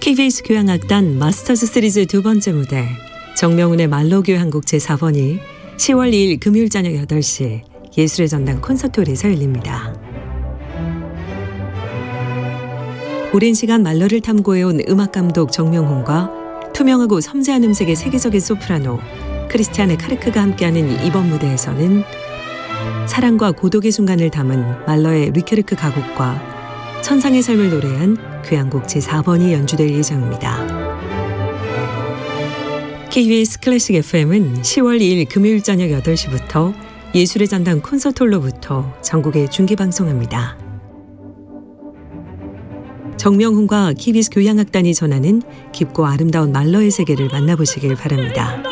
KBS 교향악단 마스터즈 시리즈 두 번째 무대 정명훈의 말로교향곡 제4번이 10월 2일 금요일 저녁 8시 예술의 전당 콘서트홀에서 열립니다. 오랜 시간 말러를 탐구해온 음악감독 정명훈과 투명하고 섬세한 음색의 세계적인 소프라노 크리스티아네 카르크가 함께하는 이번 무대에서는 사랑과 고독의 순간을 담은 말러의 리케르크 가곡과 천상의 삶을 노래한 교향곡 제4번이 연주될 예정입니다. KBS 클래식 FM은 10월 2일 금요일 저녁 8시부터 예술의 전당 콘서트홀로부터 전국에 중계방송합니다. 정명훈과 KBS 교향악단이 전하는 깊고 아름다운 말러의 세계를 만나보시길 바랍니다.